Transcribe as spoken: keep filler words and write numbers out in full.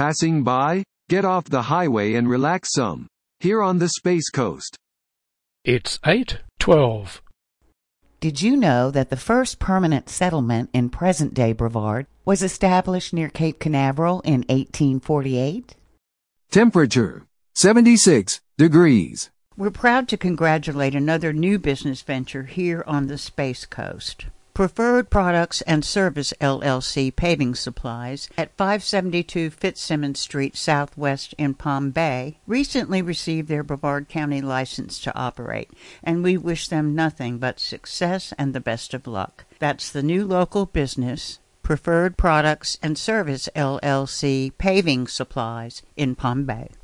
passing by? Get off the highway and relax some. Here on the Space Coast. It's eight twelve. Did you know that the first permanent settlement in present-day Brevard was established near Cape Canaveral in eighteen forty-eight? Temperature, seventy-six degrees. We're proud to congratulate another new business venture here on the Space Coast. Preferred Products and Service L L C Paving Supplies at five seventy-two Fitzsimmons Street Southwest in Palm Bay recently received their Brevard County license to operate, and we wish them nothing but success and the best of luck. That's the new local business, Preferred Products and Service L L C Paving Supplies in Palm Bay.